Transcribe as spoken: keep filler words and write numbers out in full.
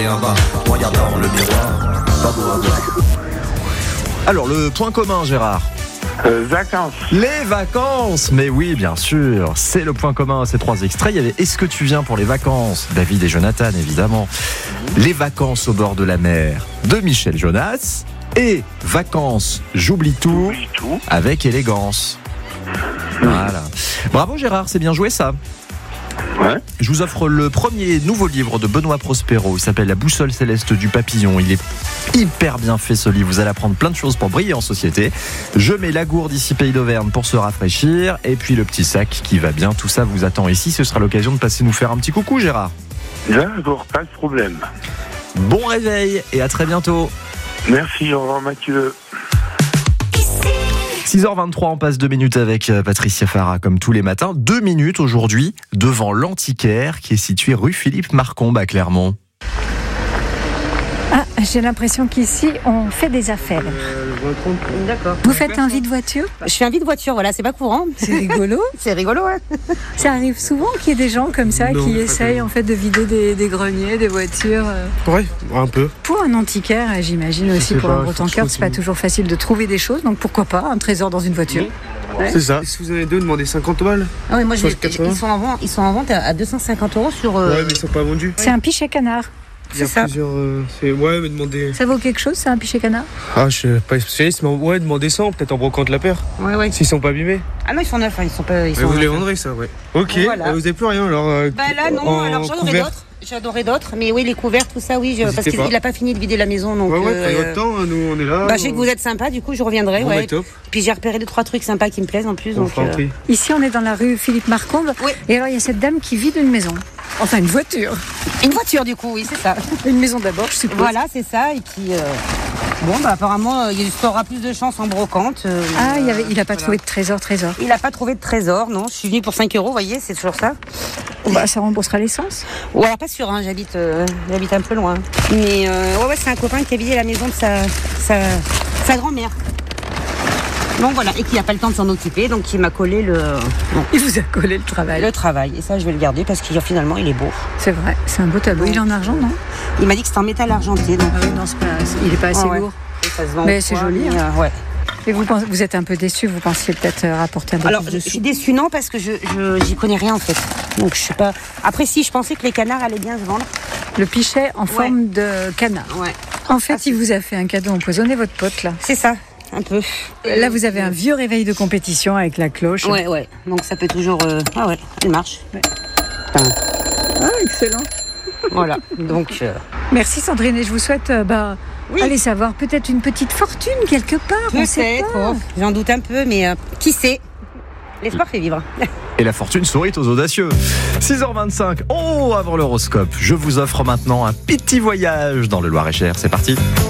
et en bas, regardant le miroir, pas beau à voir. Alors, le point commun, Gérard. Euh, vacances. Les vacances. Mais oui, bien sûr, c'est le point commun à ces trois extraits. Il y avait Est-ce que tu viens pour les vacances, David et Jonathan, évidemment. Les vacances au bord de la mer de Michel Jonas. Et Vacances, j'oublie tout, J'oublie tout. avec élégance. Voilà. Bravo Gérard, c'est bien joué ça. Ouais. Je vous offre le premier nouveau livre de Benoît Prospero. Il s'appelle La boussole céleste du papillon. Il est hyper bien fait ce livre. Vous allez apprendre plein de choses pour briller en société. Je mets la gourde ici Pays d'Auvergne pour se rafraîchir. Et puis le petit sac qui va bien. Tout ça vous attend ici. Ce sera l'occasion de passer nous faire un petit coucou Gérard. D'accord, pas de problème. Bon réveil et à très bientôt. Merci, au revoir Mathieu. six heures vingt-trois, on passe deux minutes avec Patricia Farah comme tous les matins. Deux minutes aujourd'hui devant l'Antiquaire qui est situé rue Philippe Marcombe à Clermont. Ah, j'ai l'impression qu'ici, on fait des affaires. D'accord. Vous faites un vide voiture? Je fais un vide voiture, voilà, c'est pas courant. C'est rigolo. C'est rigolo, ouais. Ça arrive souvent qu'il y ait des gens comme ça Non, qui pas essayent en fait de vider des, des greniers, des voitures. euh. Ouais, un peu. Pour un antiquaire, et j'imagine Je aussi sais pour pas, un je gros pense tanker, que c'est pas c'est- toujours facile de trouver des choses. Donc pourquoi pas un trésor dans une voiture? Ouais. C'est ça. Si vous en avez deux, demandez cinquante balles. Ah ouais, moi, je Soit vais- quatre-vingts. ils, sont en vente, ils sont en vente à deux cent cinquante euros sur. euh, Ouais, mais ils sont pas vendus. C'est un pichet canard. Il y a c'est ça. plusieurs. euh, c'est... Ouais, mais demandez. Ça vaut quelque chose, c'est un pichet canard? Ah, je suis pas spécialiste, mais ouais, demandez cent, peut-être en brocante la paire. Ouais, ouais. S'ils sont pas abîmés. Ah non, ils sont neufs, hein, ils sont pas. Ils Mais sont vous les neufs. vendrez, ça, ouais. Ok, Voilà. euh, vous avez plus rien alors. euh, Bah là, non, en alors j'en aurais couvert. d'autres. J'adorais d'autres, mais oui, les couverts, tout ça, oui, je- parce N'hésitez qu'il pas. il a pas fini de vider la maison. Donc, Ouais, ouais, euh, prenez votre temps, hein, nous on est là. Bah, je sais que vous êtes sympa, du coup, je reviendrai. Bon, Ouais. bah, top. Puis j'ai repéré deux, trois trucs sympas qui me plaisent en plus. On Donc, fera un euh, prix. Ici, on est dans la rue Philippe Marcombe. Oui. Et alors, il y a cette dame qui vide une maison. Enfin, une voiture. Une voiture, du coup, oui, c'est ça. Une maison d'abord, je suppose. Voilà, c'est ça. Et puis, euh, bon, bah, apparemment, euh, il y aura plus de chance en brocante. euh, Ah, il euh, n'a il a pas voilà. trouvé de trésor, trésor. Il n'a pas trouvé de trésor, non. Je suis venue pour cinq euros, vous voyez, c'est toujours ça. Bah, ça remboursera l'essence. Ou alors pas sûr, hein, j'habite, euh, j'habite un peu loin. Mais euh, ouais, ouais, c'est un copain qui a vidé la maison de sa, sa, sa grand-mère. Donc voilà, et qui n'a pas le temps de s'en occuper, donc il m'a collé le, bon, Il vous a collé le travail. le travail. Et ça, je vais le garder parce qu'il finalement, il est beau. C'est vrai, c'est un beau tableau. Il est en argent, non? Il m'a dit que c'était en métal argenté, donc. Ah oui, non, c'est pas, il n'est pas assez Ah ouais. lourd. Et ça se vend Mais au c'est poids, joli, mais, euh, ouais. Et vous, pensez, vous êtes un peu déçu, vous pensiez peut-être euh, rapporter un peu Alors, plus je de suis sous. déçue, non, parce que je, je j'y connais rien en fait. Donc je sais pas. Après, si, je pensais que les canards allaient bien se vendre. Le pichet en forme de canard. Ouais. En fait, il vous a fait un cadeau empoisonné, votre pote, là. C'est ça, un peu. Là, vous avez un vieux réveil de compétition avec la cloche. Ouais, ouais. Donc ça peut toujours. euh, Ah ouais, elle marche. Ouais. Enfin, Ah, excellent. voilà. Donc. euh, Merci Sandrine, et je vous souhaite, euh, bah, Oui. allez savoir, peut-être une petite fortune quelque part. On sait Peut-être, pas. oh, j'en doute un peu, mais euh, qui sait. L'espoir fait vivre. Et la fortune sourit aux audacieux. six heures vingt-cinq, oh, avant l'horoscope, je vous offre maintenant un petit voyage dans le Loir-et-Cher. C'est parti.